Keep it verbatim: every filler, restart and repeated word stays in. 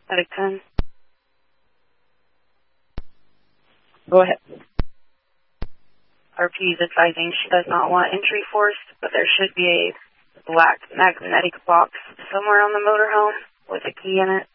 Medic ten. Go ahead. R P is advising she does not want entry force, but there should be a black magnetic box somewhere on the motorhome with a key in it.